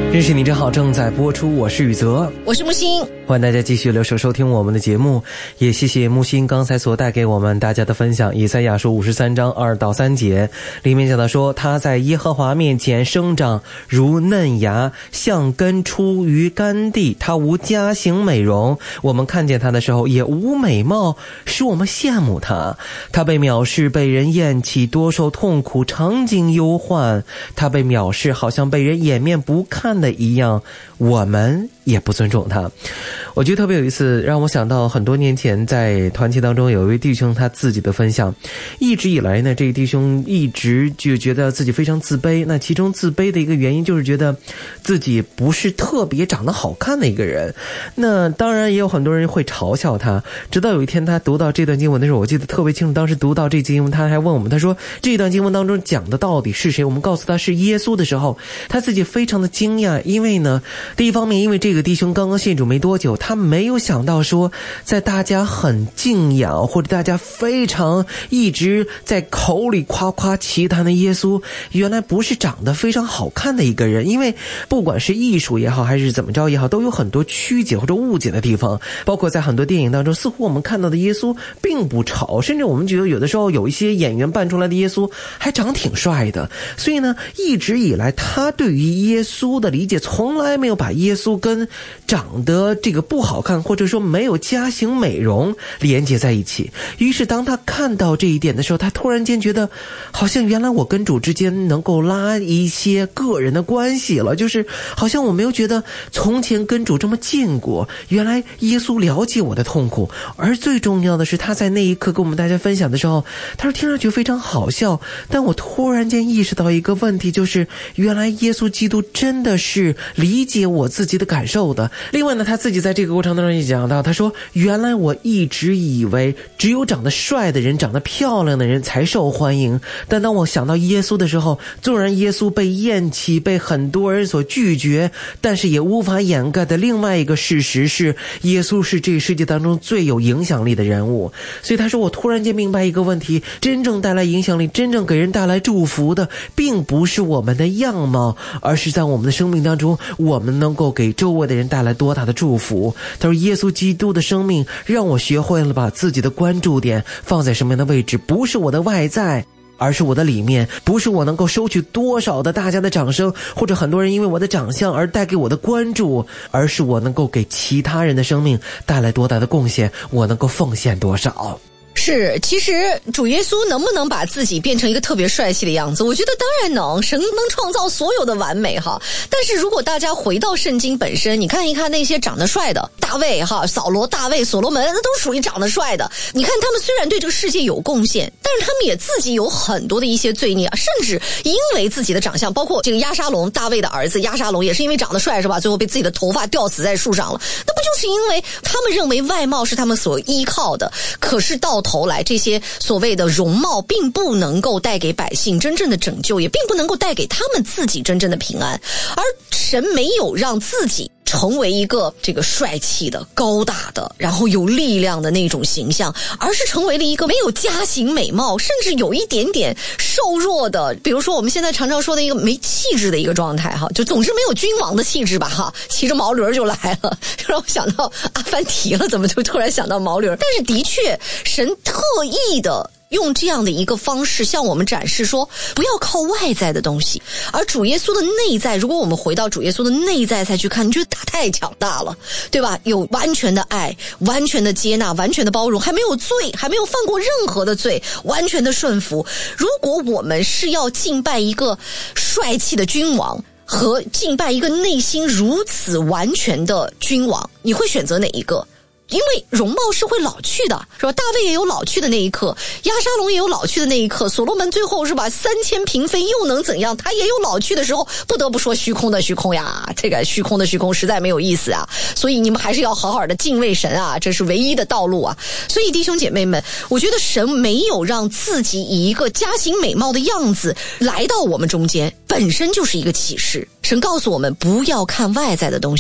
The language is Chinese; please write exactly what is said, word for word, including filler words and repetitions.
认识你真好正在播出，我是宇泽， 我是木星， 欢迎大家继续留守收听我们的节目，也谢谢木星刚才所带给我们大家的分享。以赛亚书五十三章二到三节里面讲到说，他在耶和华面前生长如嫩芽，像根出于干地，他无家型美容，我们看见他的时候也无美貌，使我们羡慕他。他被藐视，被人厌弃，多受痛苦，常经忧患。他被藐视，好像被人掩面不看的一样，我们也不尊重他。我觉得特别有意思，让我想到很多年前在团契当中有一位弟兄他自己的分享。一直以来呢，这个弟兄一直就觉得自己非常自卑，那其中自卑的一个原因就是觉得自己不是特别长得好看的一个人。那当然也有很多人会嘲笑他，直到有一天他读到这段经文的时候，我记得特别清楚，当时读到这经文他还问我们，他说这段经文当中讲的到底是谁，我们告诉他是耶稣的时候，他自己非常的惊讶。因为呢，第一方面，因为这个弟兄刚刚信主没多久，他没有想到说在大家很敬仰或者大家非常一直在口里夸夸其谈的耶稣，原来不是长得非常好看的一个人。因为不管是艺术也好还是怎么着也好，都有很多曲解或者误解的地方，包括在很多电影当中，似乎我们看到的耶稣并不丑，甚至我们觉得有的时候有一些演员扮出来的耶稣还长挺帅的。所以呢，一直以来他对于耶稣的理解从来没有把耶稣跟长得这个不好看或者说没有家型美容连接在一起。于是当他看到这一点的时候，他突然间觉得好像原来我跟主之间能够拉一些个人的关系了，就是好像我没有觉得从前跟主这么近过，原来耶稣了解我的痛苦。而最重要的是，他在那一刻跟我们大家分享的时候，他说听上去非常好笑，但我突然间意识到一个问题，就是原来耶稣基督真的是理解我自己的感受的。另外呢，他自己在这个过程当中也讲到，他说原来我一直以为只有长得帅的人长得漂亮的人才受欢迎，但当我想到耶稣的时候，纵然耶稣被厌弃，被很多人所拒绝，但是也无法掩盖的另外一个事实是，耶稣是这个世界当中最有影响力的人物。所以他说我突然间明白一个问题，真正带来影响力，真正给人带来祝福的并不是我们的样貌，而是在我们的生命当中我们能够给周围的人带来多大的祝福。他说耶稣基督的生命让我学会了把自己的关注点放在什么样的位置，不是我的外在，而是我的里面，不是我能够收取多少的大家的掌声，或者很多人因为我的长相而带给我的关注，而是我能够给其他人的生命带来多大的贡献，我能够奉献多少。 是，其实主耶稣能不能把自己变成一个特别帅气的样子？我觉得当然能，神能创造所有的完美哈。但是如果大家回到圣经本身，你看一看那些长得帅的，大卫哈、扫罗、大卫、所罗门，那都属于长得帅的。你看他们虽然对这个世界有贡献，但是他们也自己有很多的一些罪孽啊，甚至因为自己的长相，包括这个押沙龙，大卫的儿子押沙龙也是因为长得帅是吧？最后被自己的头发吊死在树上了。那不就是因为他们认为外貌是他们所依靠的？可是到头来这些所谓的容貌并不能够带给百姓真正的拯救，也并不能够带给他们自己真正的平安。而神没有让自己成为一个这个帅气的、高大的，然后有力量的那种形象，而是成为了一个没有家型美貌，甚至有一点点瘦弱的，比如说我们现在常常说的一个没气质的一个状态哈，就总之没有君王的气质吧哈，骑着毛驴就来了，就让我想到阿凡提了，怎么就突然想到毛驴？但是的确，神特意的用这样的一个方式向我们展示说，不要靠外在的东西，而主耶稣的内在，如果我们回到主耶稣的内在再去看，你觉得他太强大了，对吧？有完全的爱，完全的接纳，完全的包容，还没有罪，还没有犯过任何的罪，完全的顺服。如果我们是要敬拜一个帅气的君王，和敬拜一个内心如此完全的君王，你会选择哪一个？因为容貌是会老去的，是吧？大卫也有老去的那一刻，押沙龙也有老去的那一刻，所罗门最后是吧，三千嫔妃又能怎样？他也有老去的时候。不得不说，虚空的虚空呀，这个虚空的虚空实在没有意思啊。所以你们还是要好好的敬畏神啊，这是唯一的道路啊。所以弟兄姐妹们，我觉得神没有让自己以一个家型美貌的样子来到我们中间，本身就是一个启示。神告诉我们，不要看外在的东西。